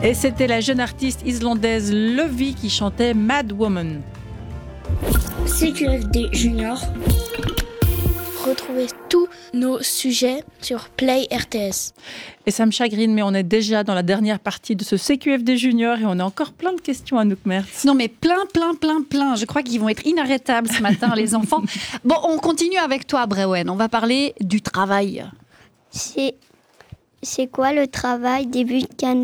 Et c'était la jeune artiste islandaise Lovey qui chantait Mad Woman. CQFD Junior. Retrouvez tous nos sujets sur Play RTS. Et ça me chagrine, mais on est déjà dans la dernière partie de ce CQFD Junior et on a encore plein de questions à nous, Mertz. Non, mais plein. Je crois qu'ils vont être inarrêtables ce matin, les enfants. Bon, on continue avec toi, Brewen. On va parler du travail. C'est quoi le travail des vulcanologues ?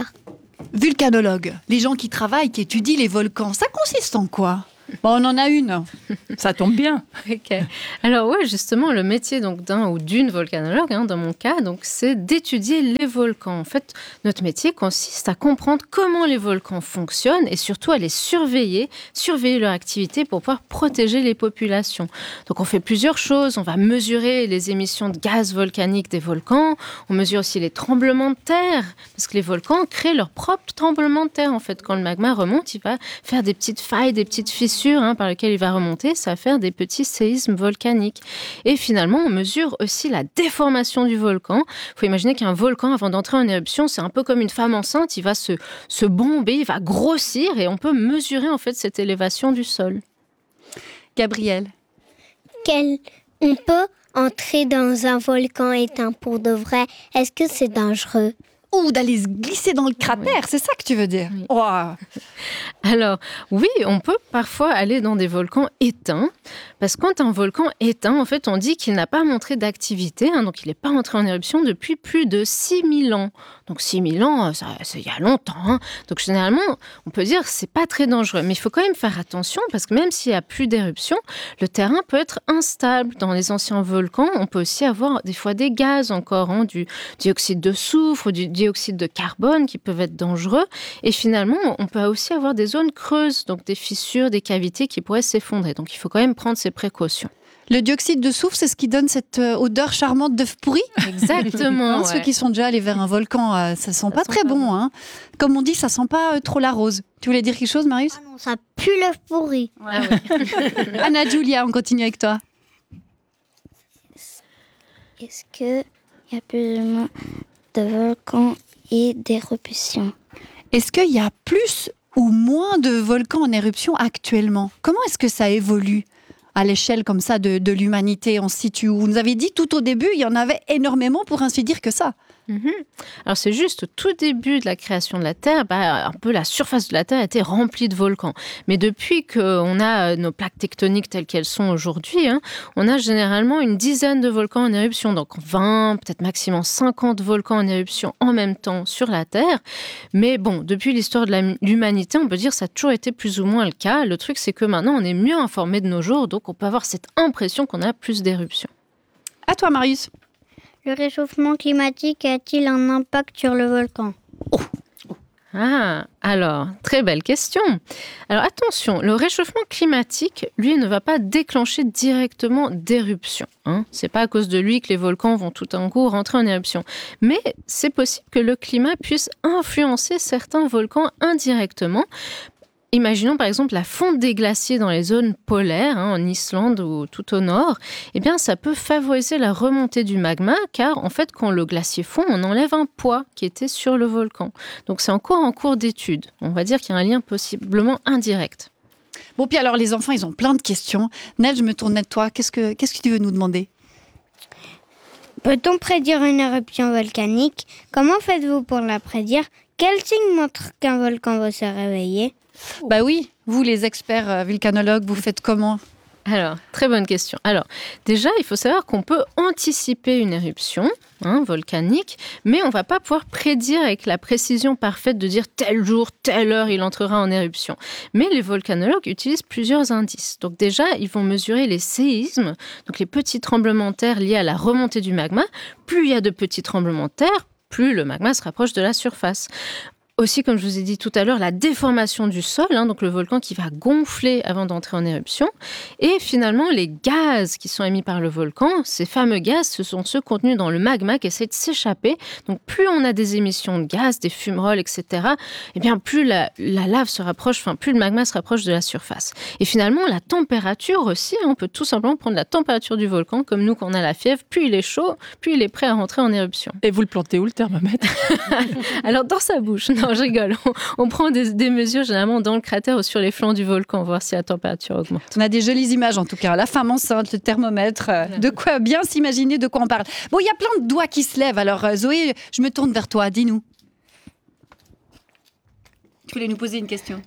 Vulcanologue, les gens qui travaillent, qui étudient les volcans. Ça consiste en quoi ? Bon, on en a une. Ça tombe bien. Okay. Alors ouais, justement, le métier donc d'un ou d'une volcanologue, dans mon cas, donc c'est d'étudier les volcans. En fait, notre métier consiste à comprendre comment les volcans fonctionnent et surtout à les surveiller leur activité pour pouvoir protéger les populations. Donc on fait plusieurs choses. On va mesurer les émissions de gaz volcaniques des volcans. On mesure aussi les tremblements de terre parce que les volcans créent leur propre tremblement de terre. En fait, quand le magma remonte, il va faire des petites failles, des petites fissures par lesquelles il va remonter, ça va faire des petits séismes volcaniques. Et finalement, on mesure aussi la déformation du volcan. Il faut imaginer qu'un volcan, avant d'entrer en éruption, c'est un peu comme une femme enceinte, il va se bomber, il va grossir et on peut mesurer en fait cette élévation du sol. Gabrielle. On peut entrer dans un volcan éteint pour de vrai. Est-ce que c'est dangereux ? Ou d'aller se glisser dans le cratère, oui. C'est ça que tu veux dire ? Oui. Oh. Alors, oui, on peut parfois aller dans des volcans éteints, parce que quand un volcan éteint, en fait, on dit qu'il n'a pas montré d'activité, donc il n'est pas entré en éruption depuis plus de 6000 ans. Donc 6000 ans, c'est il y a longtemps. Donc généralement, on peut dire que c'est pas très dangereux, mais il faut quand même faire attention, parce que même s'il n'y a plus d'éruption, le terrain peut être instable. Dans les anciens volcans, on peut aussi avoir des fois des gaz encore, du dioxyde de soufre, du dioxyde de carbone qui peuvent être dangereux. Et finalement, on peut aussi avoir des zones creuses, donc des fissures, des cavités qui pourraient s'effondrer. Donc il faut quand même prendre ces précautions. Le dioxyde de soufre, c'est ce qui donne cette odeur charmante d'œuf pourri ? Exactement. Ceux qui sont déjà allés vers un volcan, ça sent pas très bon. Comme on dit, ça sent pas trop la rose. Tu voulais dire quelque chose, Marius ? Ah non, ça pue l'œuf pourri. Ouais. Anna Julia, on continue avec toi. Est-ce qu'il y a plus de volcans et d'éruptions ? Est-ce qu'il y a plus ou moins de volcans en éruption actuellement ? Comment est-ce que ça évolue à l'échelle comme ça de l'humanité ? On se situe où ? Vous nous avez dit tout au début, il y en avait énormément, pour ainsi dire, que ça. Alors c'est juste au tout début de la création de la Terre, un peu la surface de la Terre était remplie de volcans. Mais depuis qu'on a nos plaques tectoniques telles qu'elles sont aujourd'hui, on a généralement une dizaine de volcans en éruption. Donc 20, peut-être maximum 50 volcans en éruption en même temps sur la Terre. Mais bon, depuis l'histoire de l'humanité, on peut dire que ça a toujours été plus ou moins le cas. Le truc, c'est que maintenant, on est mieux informé de nos jours, donc on peut avoir cette impression qu'on a plus d'éruptions. À toi, Marius. Le réchauffement climatique a-t-il un impact sur le volcan ? Alors, très belle question. Alors attention, le réchauffement climatique, lui, ne va pas déclencher directement d'éruption. C'est pas à cause de lui que les volcans vont tout d'un coup rentrer en éruption. Mais c'est possible que le climat puisse influencer certains volcans indirectement. Imaginons par exemple la fonte des glaciers dans les zones polaires, en Islande ou tout au nord. Eh bien, ça peut favoriser la remontée du magma, car en fait, quand le glacier fond, on enlève un poids qui était sur le volcan. Donc, c'est encore en cours d'étude. On va dire qu'il y a un lien possiblement indirect. Bon, puis alors, les enfants, ils ont plein de questions. Nel, je me tourne vers toi. Qu'est-ce que tu veux nous demander ? Peut-on prédire une éruption volcanique ? Comment faites-vous pour la prédire ? Quel signe montre qu'un volcan va se réveiller ? Bah oui, vous les experts vulcanologues, vous faites comment ? Alors, très bonne question. Alors, déjà, il faut savoir qu'on peut anticiper une éruption volcanique, mais on ne va pas pouvoir prédire avec la précision parfaite de dire tel jour, telle heure, il entrera en éruption. Mais les volcanologues utilisent plusieurs indices. Donc déjà, ils vont mesurer les séismes, donc les petits tremblements de terre liés à la remontée du magma. Plus il y a de petits tremblements de terre, plus le magma se rapproche de la surface. Aussi, comme je vous ai dit tout à l'heure, la déformation du sol, donc le volcan qui va gonfler avant d'entrer en éruption. Et finalement, les gaz qui sont émis par le volcan, ces fameux gaz, ce sont ceux contenus dans le magma qui essaient de s'échapper. Donc, plus on a des émissions de gaz, des fumerolles, etc., eh bien, plus la lave se rapproche, plus le magma se rapproche de la surface. Et finalement, la température aussi, on peut tout simplement prendre la température du volcan, comme nous, quand on a la fièvre, plus il est chaud, plus il est prêt à rentrer en éruption. Et vous le plantez où, le thermomètre ? Alors, dans sa bouche, non. Non, je rigole. On prend des mesures généralement dans le cratère ou sur les flancs du volcan, voir si la température augmente. On a des jolies images en tout cas. La femme enceinte, le thermomètre, de quoi bien s'imaginer de quoi on parle. Bon, il y a plein de doigts qui se lèvent. Alors Zoé, je me tourne vers toi. Dis-nous. Tu voulais nous poser une question.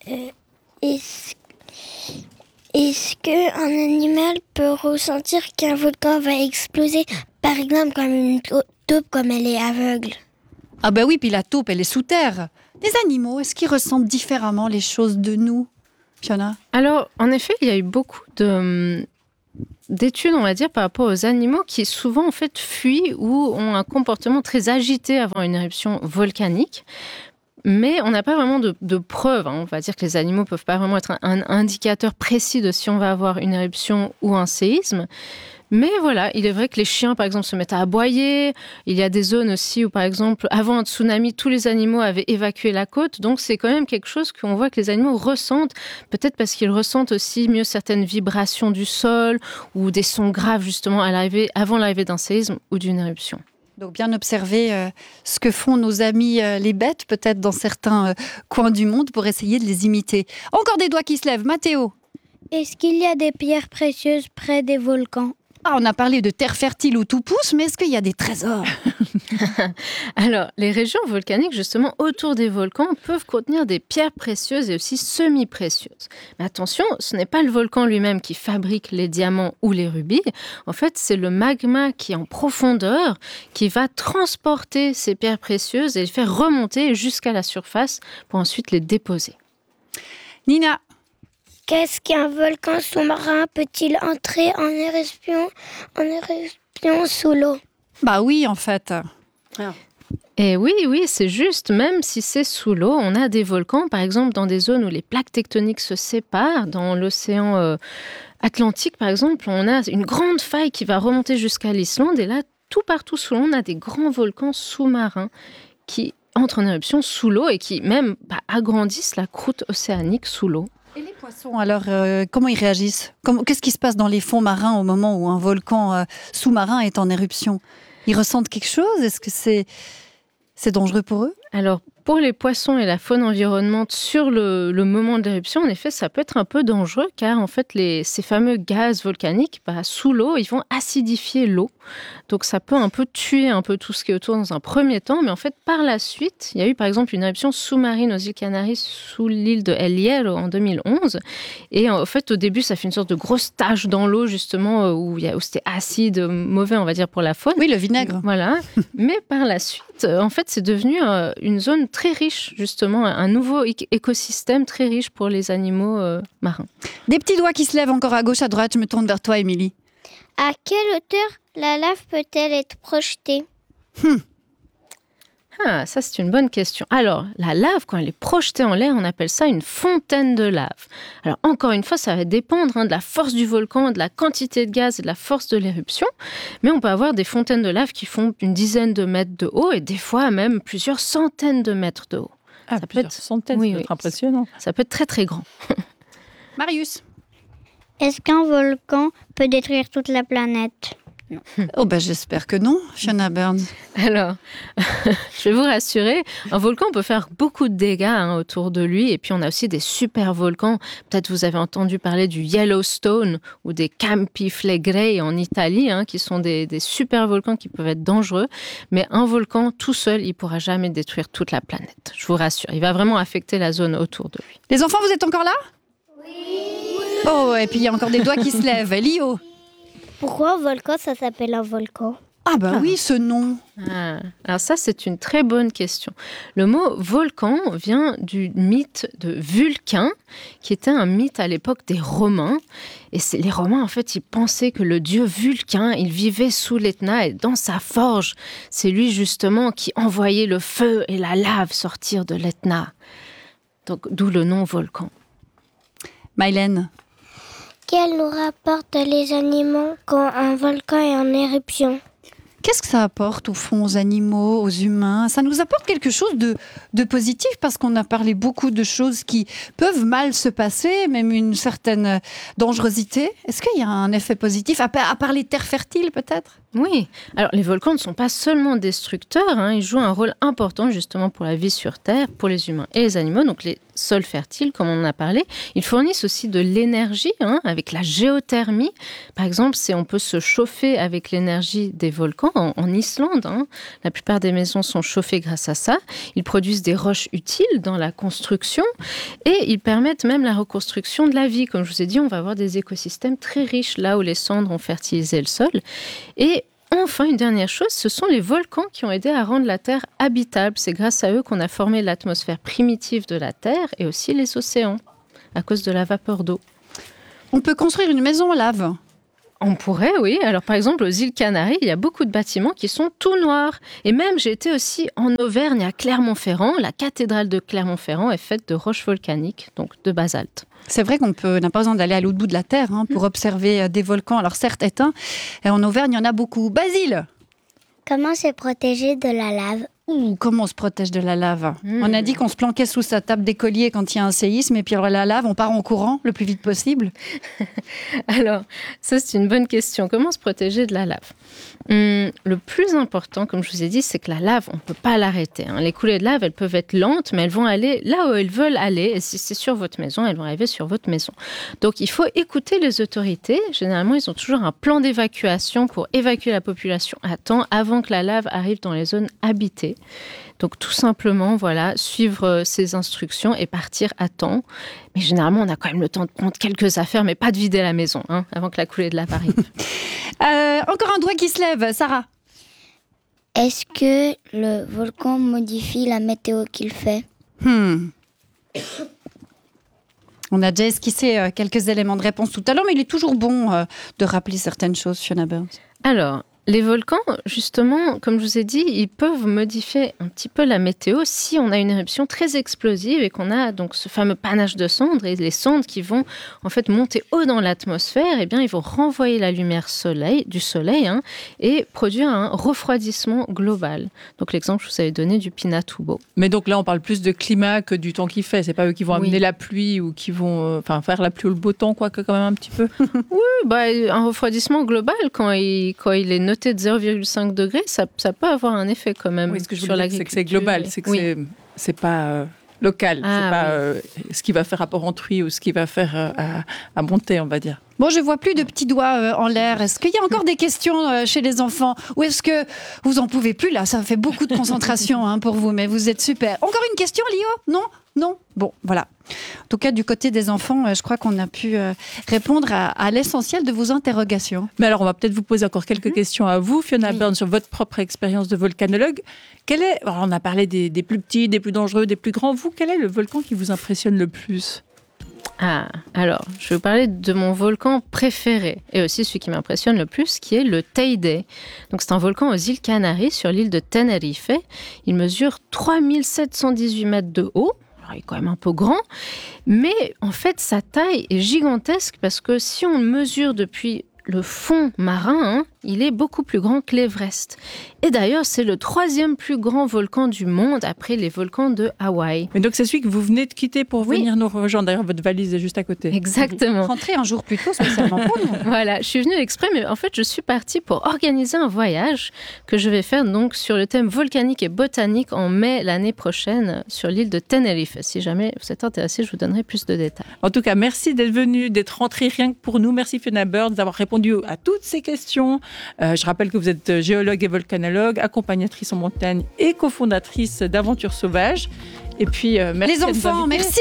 Est-ce qu'un animal peut ressentir qu'un volcan va exploser, par exemple comme une taupe, comme elle est aveugle? Ah ben oui, puis la taupe, elle est sous terre. Les animaux, est-ce qu'ils ressentent différemment les choses de nous, Fiona? Alors, en effet, il y a eu beaucoup d'études, on va dire, par rapport aux animaux qui souvent, en fait, fuient ou ont un comportement très agité avant une éruption volcanique. Mais on n'a pas vraiment de preuves. On va dire que les animaux ne peuvent pas vraiment être un indicateur précis de si on va avoir une éruption ou un séisme. Mais voilà, il est vrai que les chiens, par exemple, se mettent à aboyer. Il y a des zones aussi où, par exemple, avant un tsunami, tous les animaux avaient évacué la côte. Donc, c'est quand même quelque chose qu'on voit que les animaux ressentent, peut-être parce qu'ils ressentent aussi mieux certaines vibrations du sol ou des sons graves, justement, avant l'arrivée d'un séisme ou d'une éruption. Donc bien observer ce que font nos amis les bêtes, peut-être dans certains coins du monde, pour essayer de les imiter. Encore des doigts qui se lèvent. Mathéo. Est-ce qu'il y a des pierres précieuses près des volcans? Ah, on a parlé de terre fertile où tout pousse, mais est-ce qu'il y a des trésors? Alors, les régions volcaniques, justement, autour des volcans, peuvent contenir des pierres précieuses et aussi semi-précieuses. Mais attention, ce n'est pas le volcan lui-même qui fabrique les diamants ou les rubis. En fait, c'est le magma qui est en profondeur qui va transporter ces pierres précieuses et les faire remonter jusqu'à la surface pour ensuite les déposer. Nina. Qu'est-ce qu'un volcan sous-marin? Peut-il entrer en éruption sous l'eau? Bah oui, en fait. Et oui, c'est juste, même si c'est sous l'eau, on a des volcans, par exemple, dans des zones où les plaques tectoniques se séparent, dans l'océan Atlantique, par exemple, on a une grande faille qui va remonter jusqu'à l'Islande, et là, tout partout sous l'eau, on a des grands volcans sous-marins qui entrent en éruption sous l'eau et qui même agrandissent la croûte océanique sous l'eau. Et les poissons, alors, comment ils réagissent? Qu'est-ce qui se passe dans les fonds marins au moment où un volcan sous-marin est en éruption? Ils ressentent quelque chose? Est-ce que c'est dangereux pour eux? Alors, pour les poissons et la faune environnante sur le moment de l'éruption, en effet, ça peut être un peu dangereux car en fait, ces fameux gaz volcaniques, sous l'eau, ils vont acidifier l'eau. Donc, ça peut un peu tuer un peu tout ce qui est autour dans un premier temps. Mais en fait, par la suite, il y a eu par exemple une éruption sous-marine aux îles Canaries sous l'île de El Hierro en 2011. Et en fait, au début, ça fait une sorte de grosse tache dans l'eau, justement, où c'était acide, mauvais, on va dire, pour la faune. Oui, le vinaigre. Voilà. Mais par la suite, en fait, c'est devenu une zone très riche, justement, un nouveau écosystème très riche pour les animaux marins. Des petits doigts qui se lèvent encore à gauche, à droite. Je me tourne vers toi, Émilie. À quelle hauteur la lave peut-elle être projetée? Ah, ça c'est une bonne question. Alors, la lave, quand elle est projetée en l'air, on appelle ça une fontaine de lave. Alors, encore une fois, ça va dépendre de la force du volcan, de la quantité de gaz et de la force de l'éruption. Mais on peut avoir des fontaines de lave qui font une dizaine de mètres de haut et des fois même plusieurs centaines de mètres de haut. Ah, ça peut être centaines, oui, ça peut être impressionnant. Ça peut être très très grand. Marius. Est-ce qu'un volcan peut détruire toute la planète? Oh j'espère que non, Fiona Burns. Alors, je vais vous rassurer, un volcan peut faire beaucoup de dégâts autour de lui. Et puis, on a aussi des super volcans. Peut-être vous avez entendu parler du Yellowstone ou des Campi Flegrei en Italie, qui sont des super volcans qui peuvent être dangereux. Mais un volcan, tout seul, il ne pourra jamais détruire toute la planète. Je vous rassure, il va vraiment affecter la zone autour de lui. Les enfants, vous êtes encore là? Oui. Oh, et puis il y a encore des doigts qui se lèvent. Lio. Pourquoi un volcan, ça s'appelle un volcan? Oui, ce nom. Alors ça, c'est une très bonne question. Le mot volcan vient du mythe de Vulcain, qui était un mythe à l'époque des Romains. Et les Romains, en fait, ils pensaient que le dieu Vulcain, il vivait sous l'Etna et dans sa forge. C'est lui, justement, qui envoyait le feu et la lave sortir de l'Etna. Donc, d'où le nom volcan. Mylène. Quel nous rapportent les animaux quand un volcan est en éruption? Qu'est-ce que ça apporte au fond aux animaux, aux humains? Ça nous apporte quelque chose de positif parce qu'on a parlé beaucoup de choses qui peuvent mal se passer, même une certaine dangerosité. Est-ce qu'il y a un effet positif, à part les terres fertiles peut-être? Oui, alors les volcans ne sont pas seulement destructeurs, ils jouent un rôle important justement pour la vie sur Terre, pour les humains et les animaux, donc les sols fertiles comme on en a parlé. Ils fournissent aussi de l'énergie avec la géothermie. Par exemple, on peut se chauffer avec l'énergie des volcans en Islande. La plupart des maisons sont chauffées grâce à ça. Ils produisent des roches utiles dans la construction et ils permettent même la reconstruction de la vie. Comme je vous ai dit, on va avoir des écosystèmes très riches là où les cendres ont fertilisé le sol. Et enfin, une dernière chose, ce sont les volcans qui ont aidé à rendre la Terre habitable. C'est grâce à eux qu'on a formé l'atmosphère primitive de la Terre et aussi les océans, à cause de la vapeur d'eau. On peut construire une maison en lave? On pourrait, oui. Alors, par exemple, aux îles Canaries, il y a beaucoup de bâtiments qui sont tout noirs. Et même, j'ai été aussi en Auvergne, à Clermont-Ferrand. La cathédrale de Clermont-Ferrand est faite de roches volcaniques, donc de basalte. C'est vrai qu'on n'a pas besoin d'aller à l'autre bout de la Terre pour observer des volcans, alors certes éteints. Et en Auvergne, il y en a beaucoup. Basile, Comment se protéger de la lave? comment on se protège de la lave? On a dit qu'on se planquait sous sa table d'écolier quand il y a un séisme, et puis alors la lave, on part en courant le plus vite possible. Alors, ça c'est une bonne question. Comment se protéger de la lave? Le plus important, comme je vous ai dit, c'est que la lave, on ne peut pas l'arrêter. Les coulées de lave, elles peuvent être lentes, mais elles vont aller là où elles veulent aller. Et si c'est sur votre maison, elles vont arriver sur votre maison. Donc, il faut écouter les autorités. Généralement, ils ont toujours un plan d'évacuation pour évacuer la population à temps avant que la lave arrive dans les zones habitées. Donc, tout simplement, suivre ces instructions et partir à temps. Mais généralement, on a quand même le temps de prendre quelques affaires, mais pas de vider la maison avant que la coulée de lave arrive. Encore un doigt qui se lève, Sarah. Est-ce que le volcan modifie la météo qu'il fait? On a déjà esquissé quelques éléments de réponse tout à l'heure, mais il est toujours bon de rappeler certaines choses, Fiona Burns. Alors, les volcans, justement, comme je vous ai dit, ils peuvent modifier un petit peu la météo si on a une éruption très explosive et qu'on a donc ce fameux panache de cendres et les cendres qui vont en fait monter haut dans l'atmosphère, ils vont renvoyer la lumière du soleil et produire un refroidissement global. Donc l'exemple que je vous avais donné du Pinatubo. Mais donc là, on parle plus de climat que du temps qu'il fait. C'est pas eux qui vont amener la pluie ou qui vont faire la pluie ou le beau temps, quoique quand même un petit peu. Oui, un refroidissement global quand il est noté de 0,5 degrés, ça peut avoir un effet quand même ce que je sur veux dire, c'est que c'est global, c'est que c'est pas local, c'est pas ce qui va faire rapport autrui ou ce qui va faire à monter, on va dire. Bon, je vois plus de petits doigts en l'air. Est-ce qu'il y a encore des questions chez les enfants? Ou est-ce que vous en pouvez plus là? Ça fait beaucoup de concentration pour vous, mais vous êtes super. Encore une question, Lio? Non? Bon, voilà. En tout cas, du côté des enfants, je crois qu'on a pu répondre à l'essentiel de vos interrogations. Mais alors, on va peut-être vous poser encore quelques questions à vous, Fiona Burns, sur votre propre expérience de volcanologue. Alors, on a parlé des plus petits, des plus dangereux, des plus grands. Vous, quel est le volcan qui vous impressionne le plus? Alors, je vais vous parler de mon volcan préféré et aussi celui qui m'impressionne le plus, qui est le Teide. Donc, c'est un volcan aux îles Canaries, sur l'île de Tenerife. Il mesure 3718 mètres de haut. Alors, il est quand même un peu grand, mais en fait, sa taille est gigantesque parce que si on mesure depuis le fond marin, il est beaucoup plus grand que l'Everest. Et d'ailleurs, c'est le 3e plus grand volcan du monde après les volcans de Hawaï. Mais donc, c'est celui que vous venez de quitter pour venir nous rejoindre. D'ailleurs, votre valise est juste à côté. Exactement. Rentrez un jour plus tôt, spécialement pour nous. Voilà, je suis venue exprès, mais en fait, je suis partie pour organiser un voyage que je vais faire donc sur le thème volcanique et botanique en mai l'année prochaine sur l'île de Tenerife. Si jamais vous êtes intéressé, je vous donnerai plus de détails. En tout cas, merci d'être venu, d'être rentré rien que pour nous. Merci Fiona Burns d'avoir répondu à toutes ces questions. Je rappelle que vous êtes géologue et volcanologue, accompagnatrice en montagne et cofondatrice d'Aventures Sauvages. Et puis, merci. Les enfants, merci.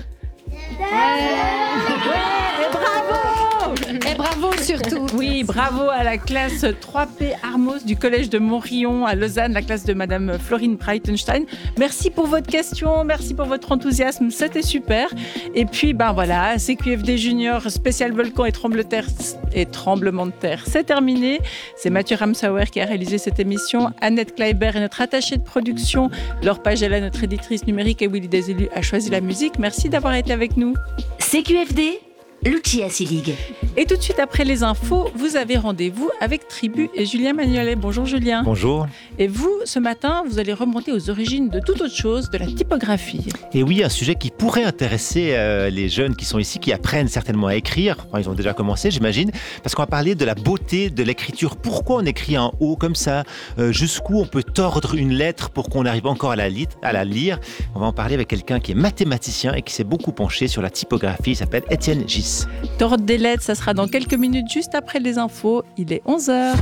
Et bravo surtout. Oui, bravo à la classe 3P Armos du collège de Montrion à Lausanne, la classe de Madame Florine Breitenstein. Merci pour votre question, merci pour votre enthousiasme, c'était super. Et puis, voilà, CQFD Junior, spécial volcan et tremblement de terre, c'est terminé. C'est Mathieu Ramsauer qui a réalisé cette émission. Annette Kleiber est notre attachée de production. Laure Pagela, notre éditrice numérique, et Willy Desélus a choisi la musique. Merci d'avoir été avec nous. CQFD, Lucia Selig. Et tout de suite après les infos, vous avez rendez-vous avec Tribu et Julien Magnolet. Bonjour Julien. Bonjour. Et vous, ce matin, vous allez remonter aux origines de toute autre chose, de la typographie. Et oui, un sujet qui pourrait intéresser les jeunes qui sont ici, qui apprennent certainement à écrire. Enfin, ils ont déjà commencé, j'imagine, parce qu'on va parler de la beauté de l'écriture. Pourquoi on écrit en haut comme ça ? Jusqu'où on peut tordre une lettre pour qu'on arrive encore à la lire. On va en parler avec quelqu'un qui est mathématicien et qui s'est beaucoup penché sur la typographie. Il s'appelle Étienne Gis. Tordre des lettres, ça sera dans quelques minutes, juste après les infos. Il est 11h.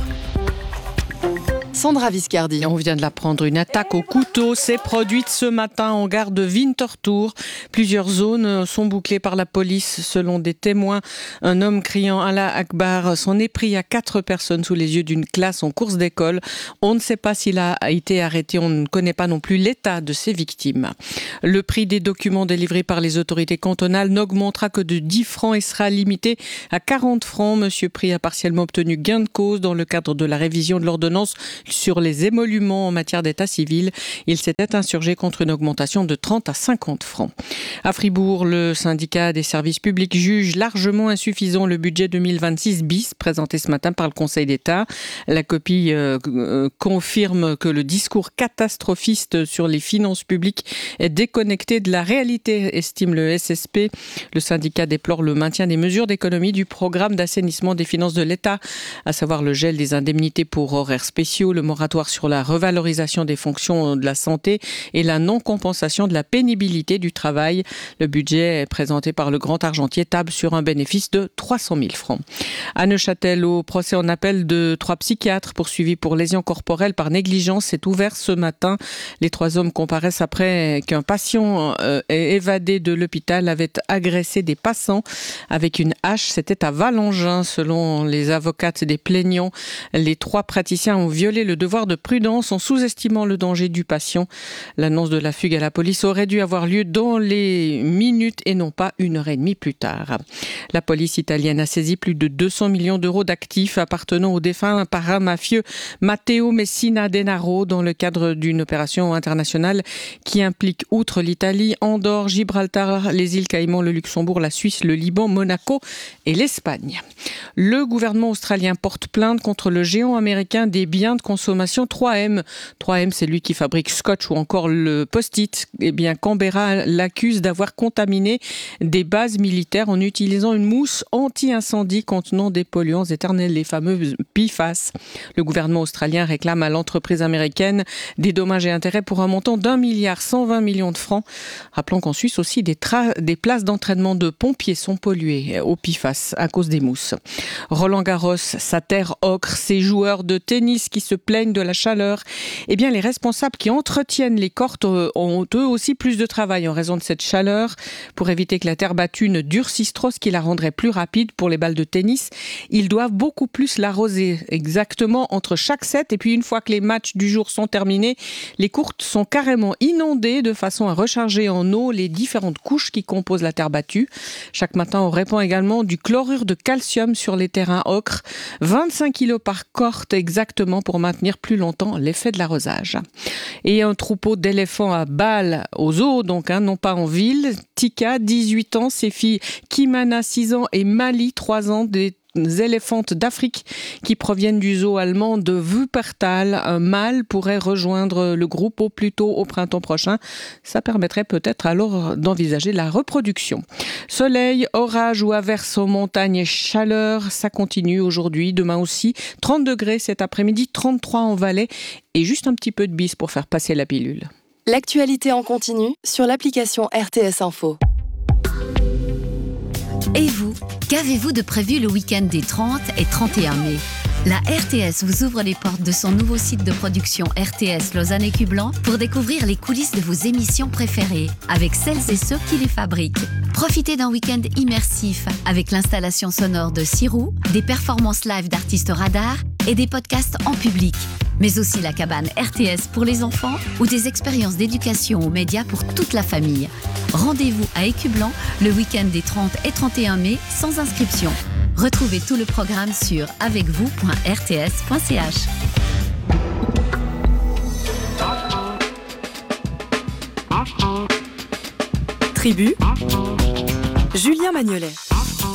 Sandra Viscardi. On vient de l'apprendre, une attaque au couteau s'est produite ce matin en gare de Winterthur. Plusieurs zones sont bouclées par la police selon des témoins. Un homme criant Allah Akbar s'en est pris à 4 personnes sous les yeux d'une classe en course d'école. On ne sait pas s'il a été arrêté, on ne connaît pas non plus l'état de ses victimes. Le prix des documents délivrés par les autorités cantonales n'augmentera que de 10 francs et sera limité à 40 francs. Monsieur Prix a partiellement obtenu gain de cause dans le cadre de la révision de l'ordonnance sur les émoluments en matière d'état civil. Il s'était insurgé contre une augmentation de 30 à 50 francs. À Fribourg, le syndicat des services publics juge largement insuffisant le budget 2026 bis présenté ce matin par le Conseil d'État. La copie confirme que le discours catastrophiste sur les finances publiques est déconnecté de la réalité, estime le SSP. Le syndicat déplore le maintien des mesures d'économie du programme d'assainissement des finances de l'État, à savoir le gel des indemnités pour horaires spéciaux, le moratoire sur la revalorisation des fonctions de la santé et la non-compensation de la pénibilité du travail. Le budget présenté par le Grand Argentier table sur un bénéfice de 300 000 francs. À Neuchâtel, au procès en appel de 3 psychiatres poursuivis pour lésions corporelles par négligence est ouvert ce matin. Les 3 hommes comparaissent après qu'un patient évadé de l'hôpital avait agressé des passants avec une hache. C'était à Valangin, selon les avocates des plaignants. Les 3 praticiens ont violé le devoir de prudence en sous-estimant le danger du patient. L'annonce de la fugue à la police aurait dû avoir lieu dans les minutes et non pas 1h30 plus tard. La police italienne a saisi plus de 200 millions d'euros d'actifs appartenant au défunt paramafieux Matteo Messina Denaro dans le cadre d'une opération internationale qui implique, outre l'Italie, Andorre, Gibraltar, les îles Caïmans, le Luxembourg, la Suisse, le Liban, Monaco et l'Espagne. Le gouvernement australien porte plainte contre le géant américain des biens de consommation 3M. 3M, c'est lui qui fabrique Scotch ou encore le Post-it. Eh bien, Canberra l'accuse d'avoir contaminé des bases militaires en utilisant une mousse anti-incendie contenant des polluants éternels, les fameux PFAS. Le gouvernement australien réclame à l'entreprise américaine des dommages et intérêts pour un montant d'1,120 milliard de francs. Rappelons qu'en Suisse aussi, des places d'entraînement de pompiers sont polluées au PFAS à cause des mousses. Roland Garros, sa terre ocre, ses joueurs de tennis qui se plaignent de la chaleur. Eh bien, les responsables qui entretiennent les courts ont eux aussi plus de travail en raison de cette chaleur. Pour éviter que la terre battue ne durcisse trop, ce qui la rendrait plus rapide pour les balles de tennis, ils doivent beaucoup plus l'arroser. Exactement entre chaque set. Et puis, une fois que les matchs du jour sont terminés, les courts sont carrément inondés de façon à recharger en eau les différentes couches qui composent la terre battue. Chaque matin, on répand également du chlorure de calcium sur les terrains ocre. 25 kg par court exactement pour maintenir plus longtemps l'effet de l'arrosage. Et un troupeau d'éléphants à Bâle, aux zoos donc, non pas en ville. Tika, 18 ans, ses filles Kimana, 6 ans et Mali, 3 ans, des éléphantes d'Afrique qui proviennent du zoo allemand de Wuppertal. Un mâle pourrait rejoindre le groupe au plus tôt au printemps prochain. Ça permettrait peut-être alors d'envisager la reproduction. Soleil, orage ou averse aux montagnes et chaleur, ça continue aujourd'hui, demain aussi. 30 degrés cet après-midi, 33 en Valais et juste un petit peu de bise pour faire passer la pilule. L'actualité en continu sur l'application RTS Info. Et vous, qu'avez-vous de prévu le week-end des 30 et 31 mai ? La RTS vous ouvre les portes de son nouveau site de production RTS Lausanne Écublens pour découvrir les coulisses de vos émissions préférées avec celles et ceux qui les fabriquent. Profitez d'un week-end immersif avec l'installation sonore de Sirou, des performances live d'artistes radars et des podcasts en public. Mais aussi la cabane RTS pour les enfants ou des expériences d'éducation aux médias pour toute la famille. Rendez-vous à Écublens le week-end des 30 et 31 mai sans inscription. Retrouvez tout le programme sur avecvous.rts.ch. Tribu, Julien Magnolet.